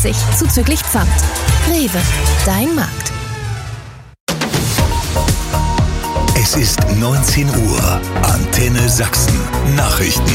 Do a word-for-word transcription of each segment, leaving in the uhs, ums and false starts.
neunzig zuzüglich Pfand. Rewe, dein Markt. Es ist neunzehn Uhr. Antenne Sachsen. Nachrichten.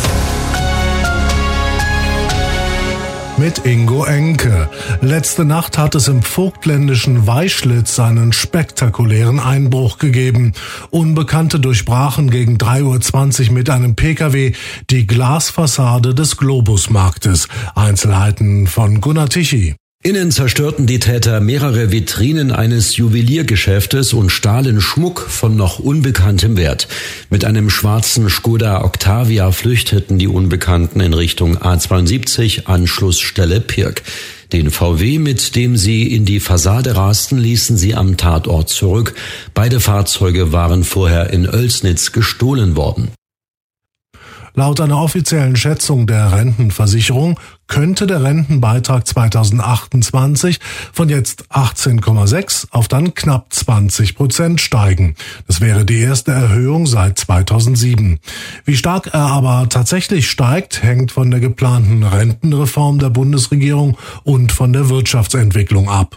Mit Ingo Enke. Letzte Nacht hat es im vogtländischen Weischlitz einen spektakulären Einbruch gegeben. Unbekannte durchbrachen gegen drei Uhr zwanzig mit einem Pkw die Glasfassade des Globusmarktes. Einzelheiten von Gunnar Tichy. Innen zerstörten die Täter mehrere Vitrinen eines Juweliergeschäftes und stahlen Schmuck von noch unbekanntem Wert. Mit einem schwarzen Skoda Octavia flüchteten die Unbekannten in Richtung A zweiundsiebzig, Anschlussstelle Pirk. Den V W, mit dem sie in die Fassade rasten, ließen sie am Tatort zurück. Beide Fahrzeuge waren vorher in Oelsnitz gestohlen worden. Laut einer offiziellen Schätzung der Rentenversicherung könnte der Rentenbeitrag zweitausendachtundzwanzig von jetzt achtzehn Komma sechs auf dann knapp zwanzig Prozent steigen. Das wäre die erste Erhöhung seit zweitausendsieben. Wie stark er aber tatsächlich steigt, hängt von der geplanten Rentenreform der Bundesregierung und von der Wirtschaftsentwicklung ab.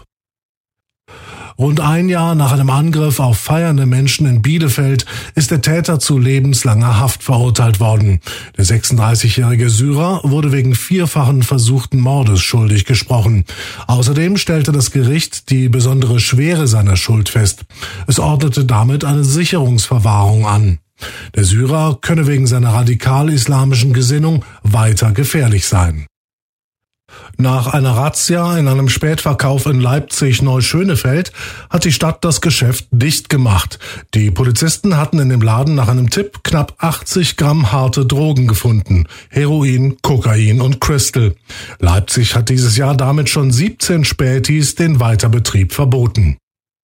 Rund ein Jahr nach einem Angriff auf feiernde Menschen in Bielefeld ist der Täter zu lebenslanger Haft verurteilt worden. Der sechsunddreißigjährige Syrer wurde wegen vierfachen versuchten Mordes schuldig gesprochen. Außerdem stellte das Gericht die besondere Schwere seiner Schuld fest. Es ordnete damit eine Sicherungsverwahrung an. Der Syrer könne wegen seiner radikal-islamischen Gesinnung weiter gefährlich sein. Nach einer Razzia in einem Spätverkauf in Leipzig-Neuschönefeld hat die Stadt das Geschäft dicht gemacht. Die Polizisten hatten in dem Laden nach einem Tipp knapp achtzig Gramm harte Drogen gefunden. Heroin, Kokain und Crystal. Leipzig hat dieses Jahr damit schon siebzehn Spätis den Weiterbetrieb verboten.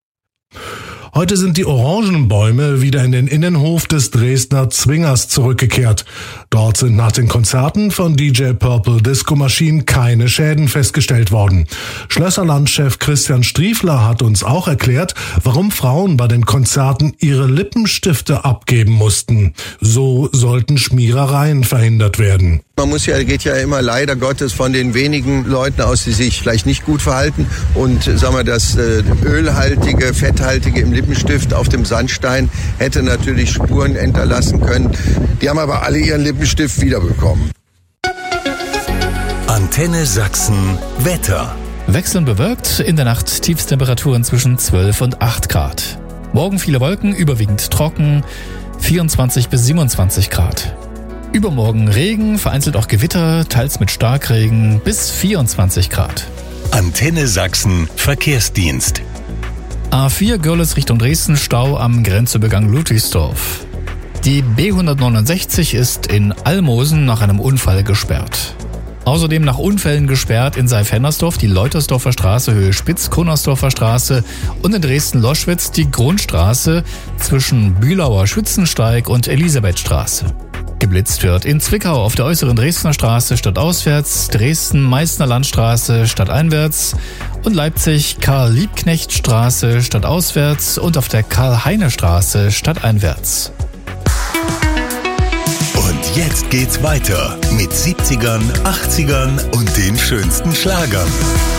Heute sind die Orangenbäume wieder in den Innenhof des Dresdner Zwingers zurückgekehrt. Dort sind nach den Konzerten von D J Purple Disco Machine keine Schäden festgestellt worden. Schlösserlandchef Christian Striefler hat uns auch erklärt, warum Frauen bei den Konzerten ihre Lippenstifte abgeben mussten. So sollten Schmierereien verhindert werden. Man muss ja, geht ja immer leider Gottes von den wenigen Leuten aus, die sich vielleicht nicht gut verhalten. Und sagen wir, das äh, ölhaltige, fetthaltige im Lippenstift auf dem Sandstein hätte natürlich Spuren hinterlassen können. Die haben aber alle ihren Lippenstift wiederbekommen. Antenne Sachsen Wetter. Wechselnd bewölkt, in der Nacht Tiefstemperaturen zwischen zwölf und acht Grad. Morgen viele Wolken, überwiegend trocken, vierundzwanzig bis siebenundzwanzig Grad. Übermorgen Regen, vereinzelt auch Gewitter, teils mit Starkregen bis vierundzwanzig Grad. Antenne Sachsen Verkehrsdienst. A vier Görlitz Richtung Dresden, Stau am Grenzübergang Ludwigsdorf. Die B hundertneunundsechzig ist in Almosen nach einem Unfall gesperrt. Außerdem nach Unfällen gesperrt in Seif-Hennersdorf die Leutersdorfer Straße Höhe Spitz, Konnersdorfer Straße und in Dresden-Loschwitz die Grundstraße zwischen Bülauer Schützensteig und Elisabethstraße. Geblitzt wird in Zwickau auf der äußeren Dresdner Straße stadtauswärts, Dresden-Meißner Landstraße stadteinwärts und Leipzig Karl-Liebknecht-Straße stadtauswärts und auf der Karl-Heine-Straße stadteinwärts. Und jetzt geht's weiter mit siebzigern, achtzigern und den schönsten Schlagern.